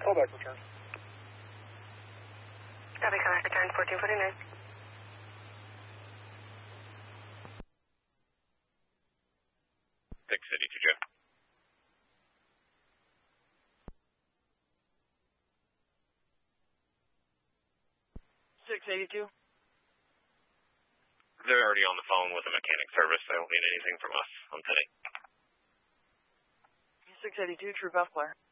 callback return. Copy, callback return 1449. 682, Joe. 682. They're already on the phone with a mechanic service. They don't need anything from us on today. 682, True Buff Flare.